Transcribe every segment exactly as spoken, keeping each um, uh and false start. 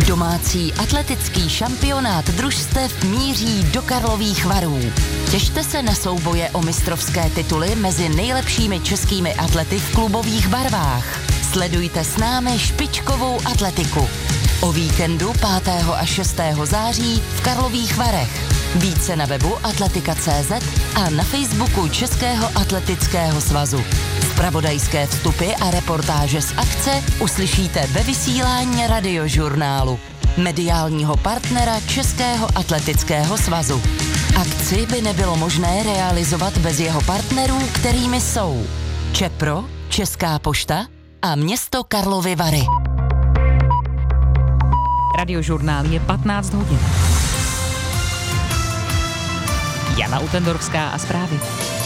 Domácí atletický šampionát družstev míří do Karlových Varů. Těšte se na souboje o mistrovské tituly mezi nejlepšími českými atlety v klubových barvách. Sledujte s námi špičkovou atletiku. O víkendu pátého a šestého září v Karlových Varech. Více na webu atletika tečka cé zet a na Facebooku Českého atletického svazu. Zpravodajské vstupy a reportáže z akce uslyšíte ve vysílání Radiožurnálu, mediálního partnera Českého atletického svazu. Akci by nebylo možné realizovat bez jeho partnerů, kterými jsou Čepro, Česká pošta a město Karlovy Vary. Radiožurnál je patnáct hodin. Jana Utendorská a zprávy.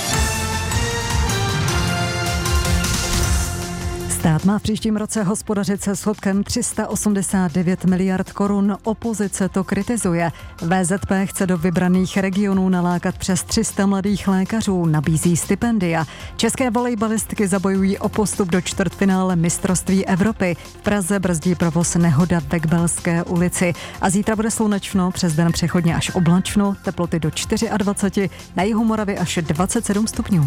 Stát má v příštím roce hospodařit se schodkem tři sta osmdesát devět miliard korun. Opozice to kritizuje. vé zet pé chce do vybraných regionů nalákat přes tři sta mladých lékařů, nabízí stipendia. České volejbalistky zabojují o postup do čtvrtfinále mistrovství Evropy. V Praze brzdí provoz nehoda v Ekbelské ulici. A zítra bude slunečno, přes den přechodně až oblačno, teploty do dvacet čtyři, na jihu Moravy až dvacet sedm stupňů.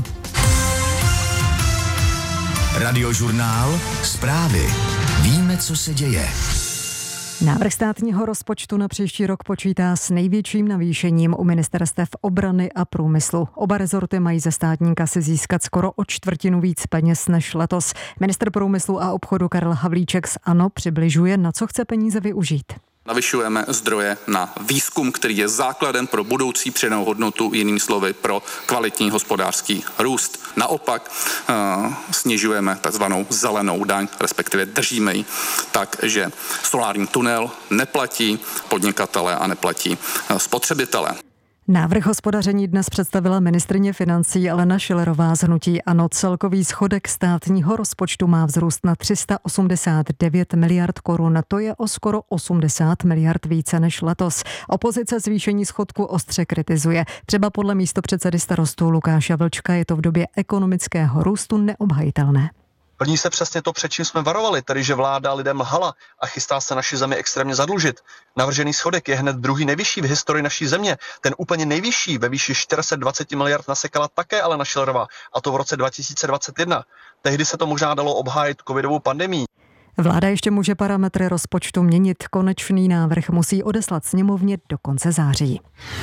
Radiožurnál, zprávy. Víme, co se děje. Návrh státního rozpočtu na příští rok počítá s největším navýšením u ministerstev obrany a průmyslu. Oba rezorty mají ze státní kasy získat skoro o čtvrtinu víc peněz než letos. Ministr průmyslu a obchodu Karel Havlíček z ANO přibližuje, na co chce peníze využít. Navyšujeme zdroje na výzkum, který je základem pro budoucí přidanou hodnotu, jinými slovy pro kvalitní hospodářský růst. Naopak uh, snižujeme takzvanou zelenou daň, respektive držíme ji tak, že solární tunel neplatí podnikatele a neplatí uh, spotřebitele. Návrh hospodaření dnes představila ministryně financí Alena Schillerová z hnutí ANO. Celkový schodek státního rozpočtu má vzrůst na tři sta osmdesát devět miliard korun. To je o skoro osmdesát miliard více než letos. Opozice zvýšení schodku ostře kritizuje. Třeba podle místopředsedy Starostů Lukáše Vlčka je to v době ekonomického růstu neobhajitelné. Plní se přesně to, před čím jsme varovali, tedy že vláda lidem lhala a chystá se naši zemi extrémně zadlužit. Navržený schodek je hned druhý nejvyšší v historii naší země. Ten úplně nejvyšší ve výši čtyři sta dvacet miliard nasekala také Alena Schillerová, a to v roce dva tisíce dvacet jedna. Tehdy se to možná dalo obhájit covidovou pandemií. Vláda ještě může parametry rozpočtu měnit. Konečný návrh musí odeslat sněmovně do konce září.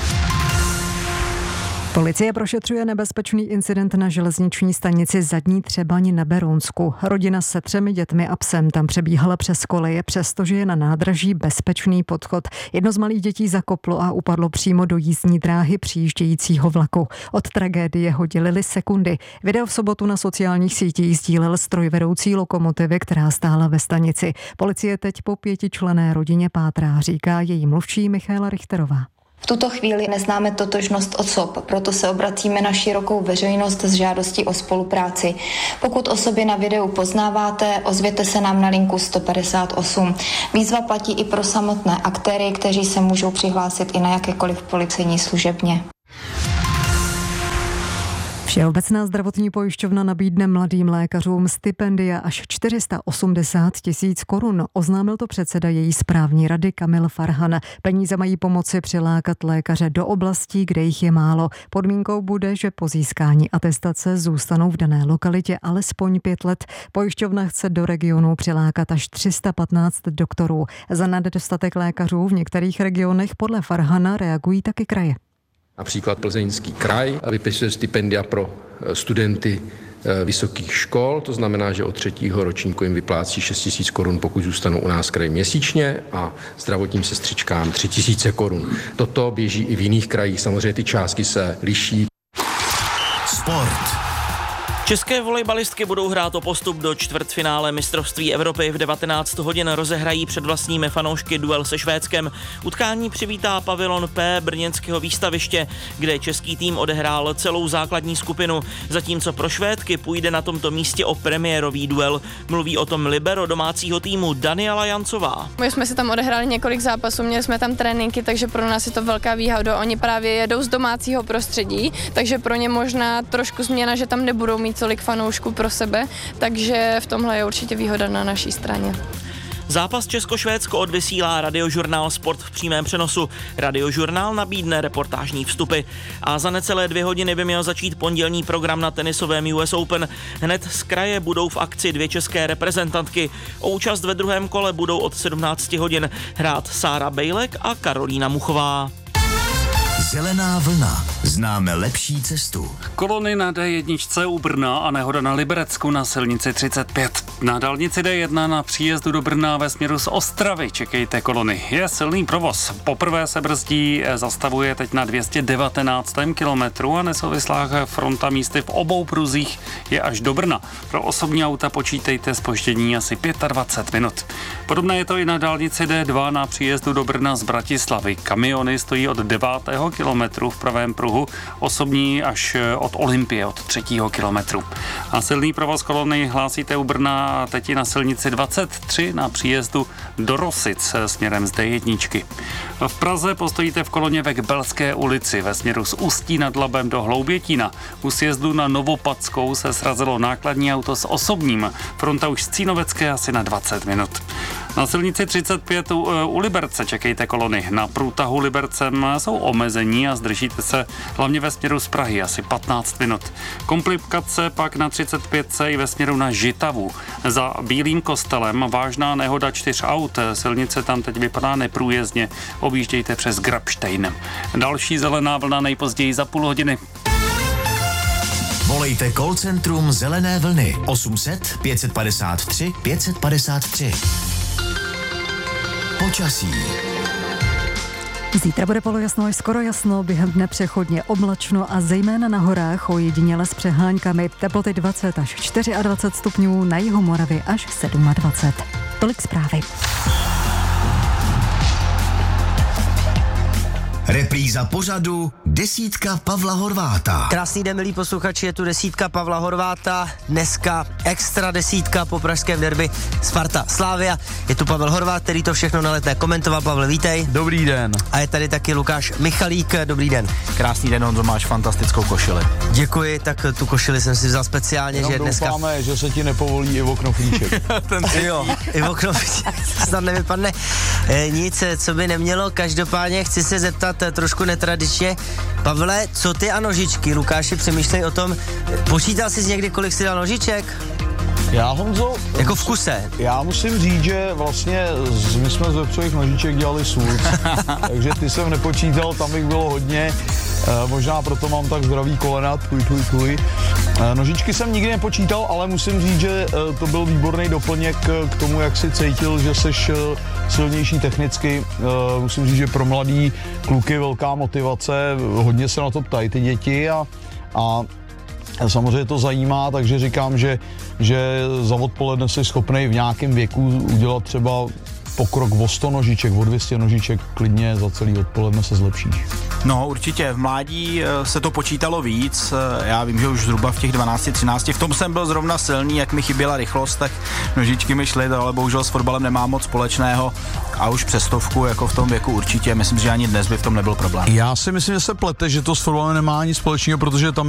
Policie prošetřuje nebezpečný incident na železniční stanici Zadní Třebaň na Berounsku. Rodina se třemi dětmi a psem tam přebíhala přes koleje, přestože je na nádraží bezpečný podchod. Jedno z malých dětí zakoplo a upadlo přímo do jízdní dráhy přijíždějícího vlaku. Od tragédie ho dělily sekundy. Video v sobotu na sociálních sítích sdílel strojvedoucí lokomotivy, která stála ve stanici. Policie teď po pětičlenné rodině pátrá, říká její mluvčí Michaela Richterová. V tuto chvíli neznáme totožnost osob, proto se obracíme na širokou veřejnost s žádostí o spolupráci. Pokud osoby na videu poznáváte, ozvěte se nám na linku sto padesát osm. Výzva platí i pro samotné aktéry, kteří se můžou přihlásit i na jakékoliv policejní služebně. Všeobecná zdravotní pojišťovna nabídne mladým lékařům stipendia až čtyři sta osmdesát tisíc korun. Oznámil to předseda její správní rady Kamil Farhan. Peníze mají pomoci přilákat lékaře do oblastí, kde jich je málo. Podmínkou bude, že po získání atestace zůstanou v dané lokalitě alespoň pět let. Pojišťovna chce do regionu přilákat až tři sta patnáct doktorů. Za nedostatek lékařů v některých regionech podle Farhana reagují taky kraje. Například Plzeňský kraj vypisuje stipendia pro studenty vysokých škol, to znamená, že od třetího ročníku jim vyplácí šest tisíc korun, pokud zůstanou u nás kraji měsíčně, a zdravotním sestřičkám tři tisíce korun. Toto běží i v jiných krajích, samozřejmě ty částky se liší. Sport. České volejbalistky budou hrát o postup do čtvrtfinále mistrovství Evropy. V devatenáct hodin rozehrají před vlastními fanoušky duel se Švédskem. Utkání přivítá pavilon P brněnského výstaviště, kde český tým odehrál celou základní skupinu, zatímco pro Švédky půjde na tomto místě o premiérový duel. Mluví o tom libero domácího týmu Daniela Jancová. My jsme si tam odehráli několik zápasů, měli jsme tam tréninky, takže pro nás je to velká výhoda. Oni právě jedou z domácího prostředí, takže pro ně možná trošku změna, že tam nebudou mít tolik fanoušků pro sebe, takže v tomhle je určitě výhoda na naší straně. Zápas Česko-Švédsko odvysílá Radiožurnál Sport v přímém přenosu. Radiožurnál nabídne reportážní vstupy. A za necelé dvě hodiny by měl začít pondělní program na tenisovém U S Open. Hned z kraje budou v akci dvě české reprezentantky. O účast ve druhém kole budou od sedmnáct hodin hrát Sára Bejlek a Karolína Muchová. Zelená vlna. Známe lepší cestu. Kolony na D jedna u Brna a nehoda na Liberecku na silnici třicet pět. Na dálnici D jedna na příjezdu do Brna ve směru z Ostravy čekejte kolony. Je silný provoz. Poprvé se brzdí, zastavuje teď na dvě stě devatenáct kilometrů a nesouvislá fronta místy v obou pruzích je až do Brna. Pro osobní auta počítejte zpoždění asi dvacet pět minut. Podobné je to i na dálnici D dva na příjezdu do Brna z Bratislavy. Kamiony stojí od devátého kilometru v pravém pruhu, osobní až od Olympie od třetího kilometru. A silný provoz kolony hlásíte u Brna a teď i na silnici dvacet tři na příjezdu do Rosic směrem z D jedna. V Praze postojíte v koloně ve Kbelské ulici ve směru z Ústí nad Labem do Hloubětína. U sjezdu na Novopadskou se srazilo nákladní auto s osobním. Fronta už z Cínovecké asi na dvacet minut. Na silnici třicet pět u, u Liberce čekejte kolony. Na průtahu Libercem jsou omezení a zdržíte se hlavně ve směru z Prahy asi patnáct minut. Komplikace pak na třicet pět i ve směru na Žitavu. Za Bílým kostelem vážná nehoda čtyř aut. Silnice tam teď vypadá neprůjezdně. Objíždějte přes Grabštejn. Další zelená vlna nejpozději za půl hodiny. Volejte call centrum Zelené vlny osm set pět padesát tři pět padesát tři. Počasí. Zítra bude polojasno až skoro jasno, během dne přechodně oblačno a zejména na horách ojediněle s přeháňkami. Teploty dvacet až dvacet čtyři stupňů, na jihu Moravy až dvacet sedm. Tolik zprávy. Repríza pořadu Desítka Pavla Horváta. Krásný den, milí posluchači, je tu desítka Pavla Horváta. Dneska extra desítka po pražském derby Sparta Slavia. Je tu Pavel Horvát, který to všechno na Letné komentoval. Pavel, vítej. Dobrý den. A je tady taky Lukáš Michalík. Dobrý den. Krásný den, Honzo, máš fantastickou košili. Děkuji, tak tu košili jsem si vzal speciálně, jenom že dneska... doufáme, že se ti nepovolí Ivo Knoflíček. Jo, Ivo Knoflíček, snad nevypadne. E, nic, co by nemělo, každopádně chci se zeptat trošku netradičně. Pavle, co ty a nožičky? Lukáši, přemýšlej o tom, počítal jsi někdy, kolik jsi dal nožiček? Já, Honzo... Jako v kuse. Já musím říct, že vlastně z, my jsme z vepřových nožiček dělali sůl, takže ty jsem nepočítal, tam bych bylo hodně, e, možná proto mám tak zdravý kolena, tuj, tuj, tuj. E, nožičky jsem nikdy nepočítal, ale musím říct, že e, to byl výborný doplněk k tomu, jak si cítil, že seš e, silnější technicky. E, musím říct, že pro mladý kluky velká motivace, hodně se na to ptají ty děti a, a samozřejmě to zajímá, takže říkám, že, že za odpoledne jsi schopnej v nějakém věku udělat třeba pokrok o sto nožiček, o dvě stě nožiček, klidně za celý odpoledne se zlepšíš. No určitě, v mládí se to počítalo víc, já vím, že už zhruba v těch dvanácti třinácti, v tom jsem byl zrovna silný, jak mi chyběla rychlost, tak nožičky mi šly, ale bohužel s fotbalem nemám moc společného a už přes stovku, jako v tom věku určitě, myslím, že ani dnes by v tom nebyl problém. Já si myslím, že se plete, že to s fotbalem nemá nic společného, protože tam